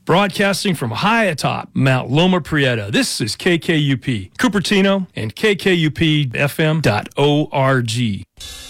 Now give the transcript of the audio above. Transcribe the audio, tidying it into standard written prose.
Broadcasting from high atop Mount Loma Prieta, this is KKUP, Cupertino and KKUPFM.org.